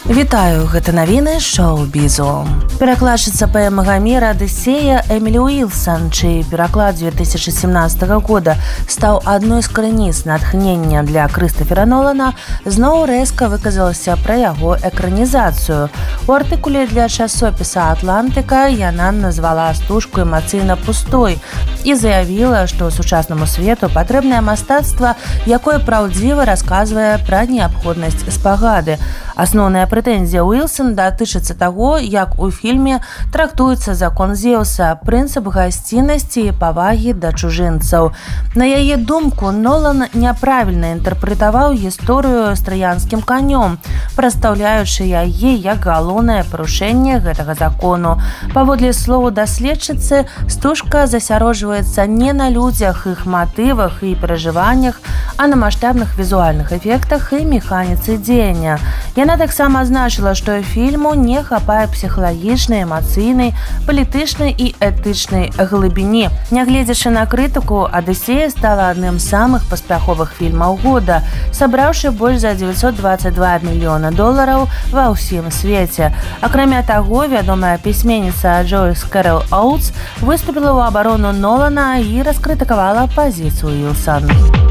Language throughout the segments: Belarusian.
Вітаю, гэта навіны шоу-бізу. Перакладчыца паэмы Гамера «Адыссея» Эмілі Уілсан, чый пераклад 2017 года стаў адной з крыніц натхнення для Крыстафера Нолана, зноў рэзка выказалася пра яго экранізацыю. У артыкуле для часопіса «Атлантыка» яна назвала стужку эмацыйна пустой і заявіла, што сучаснаму свету патрэбнае мастацтва, якое праўдзіва расказвае пра неабходнасць спагады. Асноўная прэтэнзія Уілсан датычыцца таго, як у фільме трактуецца закон Зеўса, прынцып гасціннасці і павагі да чужынцаў. На яе думку, Нолан няправільна інтэрпрэтаваў гісторыю з траянскім канём, прадстаўляючы яе як галоўнае парушэнне гэтага закону. Паводле слову даследчыцы, стужка засяроджваецца не на людзях, іх матывах і перажываннях, а на маштабных візуальных эфектах і механіцы дзеяння. Яна таксама азначыла, што фільму не хапае псіхалагічнай, эмацыйнай, палітычнай і этычнай глыбіні. Нягледзячы на крытыку, «Адыссея» стала адным з самых паспяховых фільмаў года, сабраўшы больш за $922 мільёна ва ўсім свеце. Акрамя таго, вядомая пісьменніца Джойс Кэрол Оутс выступіла ў абарону Нолана і раскрытыкавала пазіцыю Уілсан.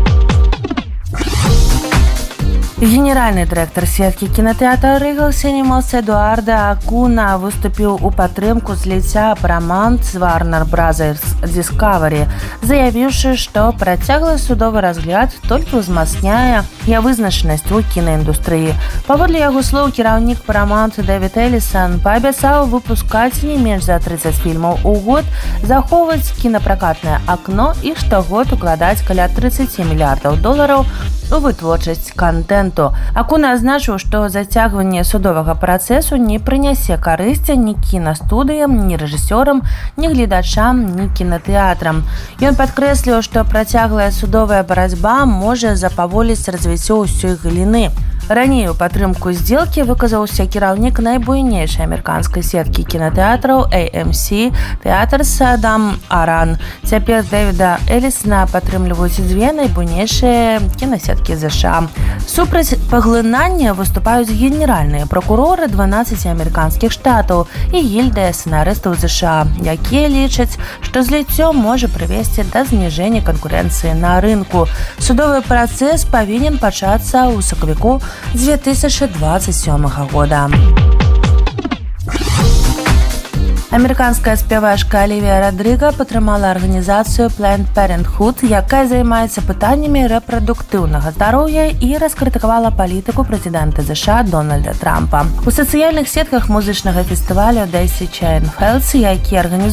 Генеральны дырэктар сеткі кінатэатра Regal Cinemas Эдуарда Акуна выступіў у падтрымку зліцця Paramount з Warner Brothers Discovery, заявіўшы, што працяглы судовы разгляд толькі ўзмацняе нявызначанасць у кінаіндустрыі. Паводле яго слоў, кіраўнік Paramount Дэвід Элісон паабяцаў выпускаць не менш за 30 фільмаў у год, захоўваць кінапракатнае акно і штогод укладаць каля $30 мільярдаў у вытворчасць контенту. Акуна азначыў, што зацягванне судовага працэсу не прынясе карысці ні кінастудыям, ні рэжысёрам, ні гледачам, ні кінатэатрам. Ён падкрэсліў, што працяглая судовая барацьба можа запаволіць развіццё ўсёй галіны. Раней у падтрымку здзелкі выказаўся кіраўнік найбуйнейшай амерыканскай сеткі кінатэатраў AMC Theatres Адам Аран. Цяпер Дэвіда Элісона падтрымліваюць дзве найбуйнейшыя кінасеткі ЗША. Супраць паглынання выступаюць генеральныя пракуроры 12 амерыканскіх штатаў і гільдыя сцэнарыстаў ЗША, якія лічаць, што зліццё можа прывесці да зніжэння канкурэнцыі на рынку. Судовы працэс павінен пачацца ў сакавіку 2027 года. Амерыканская спявачка Алівія Радрыга падтрымала арганізацыю Planned Parenthood, якая займаецца пытаннямі рэпрадуктыўнага здароўя і раскрытыкавала палітыку прэзідэнта ЗША Дональда Трампа. У сацыяльных сетках музычнага фестывалю Daisy Chain Fields, які арганізуе